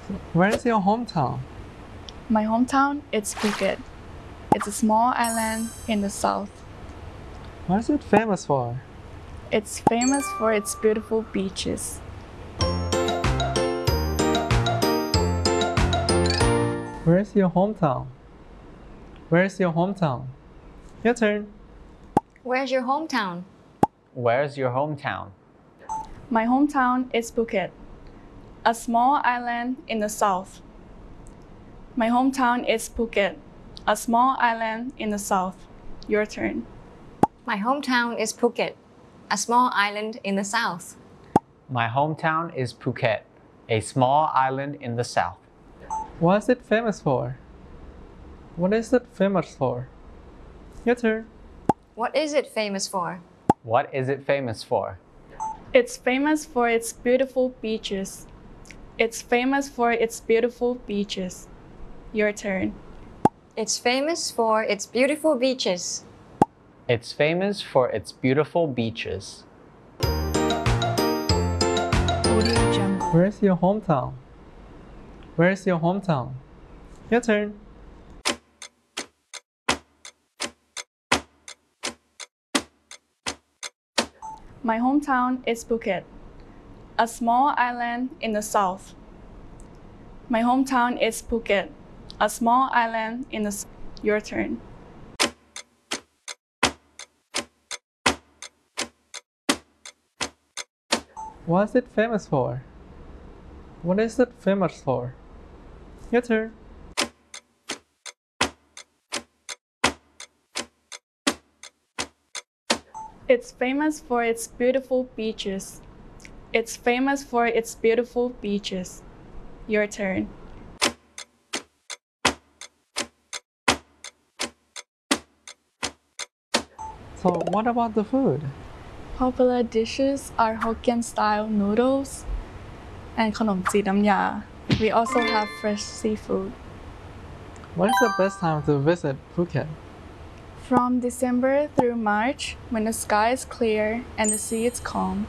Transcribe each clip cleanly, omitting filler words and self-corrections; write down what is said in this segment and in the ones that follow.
Where is your hometown? My hometown is Phuket. It's a small island in the south. What is it famous for? It's famous for its beautiful beaches. Where is your hometown? Where is your hometown? Your turn. Where's your hometown? Where's your hometown? My hometown is Phuket, a small island in the south. My hometown is Phuket, a small island in the south. Your turn. My hometown is Phuket, a small island in the south. My hometown is Phuket, a small island in the south. What is it famous for? What is it famous for? Your turn. What is it famous for? What is it famous for? It's famous for its beautiful beaches. It's famous for its beautiful beaches. Your turn. It's famous for its beautiful beaches. It's famous for its beautiful beaches. Where is your hometown? Where is your hometown? Your turn. My hometown is Phuket, a small island in the south. My hometown is Phuket, a small island in the south. Your turn. What is it famous for? What is it famous for? Your turn. It's famous for its beautiful beaches. It's famous for its beautiful beaches. Your turn. So what about the food? Popular dishes are Hokkien-style noodles and Khanom Ji Nam Ya. We also have fresh seafood. What is the best time to visit Phuket? From December through March, when the sky is clear and the sea is calm.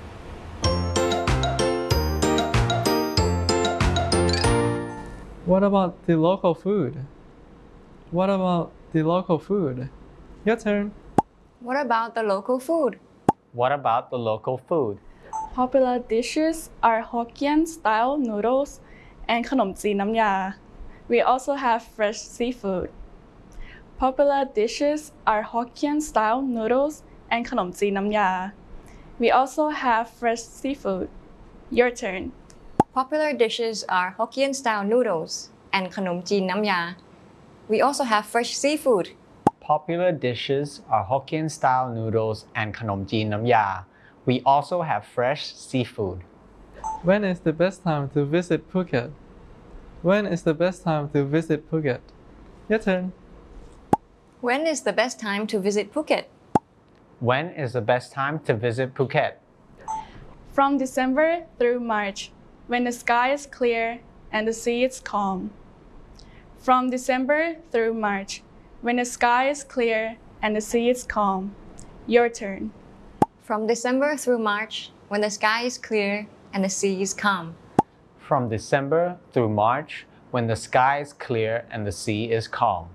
What about the local food? What about the local food? Your turn. What about the local food? What about the local food? Popular dishes are Hokkien-style noodles and Khanom Ji Nam Ya. We also have fresh seafood. Popular dishes are Hokkien-style noodles and Khanom Ji Nam Ya. We also have fresh seafood. Your turn. Popular dishes are Hokkien-style noodles and Khanom Ji Nam Ya. We also have fresh seafood. Popular dishes are Hokkien-style noodles and Khanom Ji Nam Ya. We also have fresh seafood. When is the best time to visit Phuket? When is the best time to visit Phuket? Your turn. When is the best time to visit Phuket? When is the best time to visit Phuket? From December through March, when the sky is clear and the sea is calm. From December through March, when the sky is clear and the sea is calm. Your turn. From December through March, when the sky is clear and the sea is calm. From December through March, when the sky is clear and the sea is calm.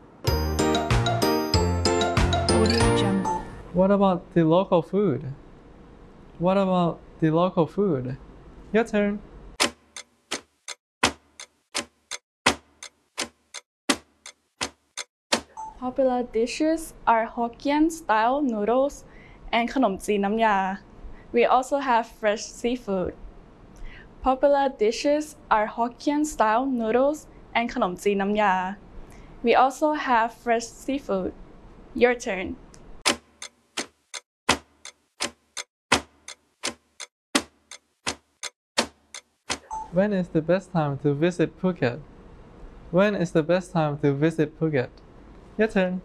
What about the local food? What about the local food? Your turn. Popular dishes are Hokkien-style noodles and Khanom Ji Nam Ya. We also have fresh seafood. Popular dishes are Hokkien-style noodles and Khanom Ji Nam Ya. We also have fresh seafood. Your turn. When is the best time to visit Phuket? When is the best time to visit Phuket? Your turn.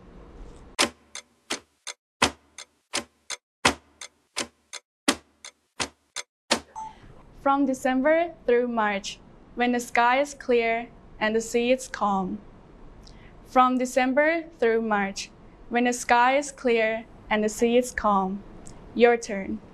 From December through March, when the sky is clear and the sea is calm. From December through March, when the sky is clear and the sea is calm. Your turn.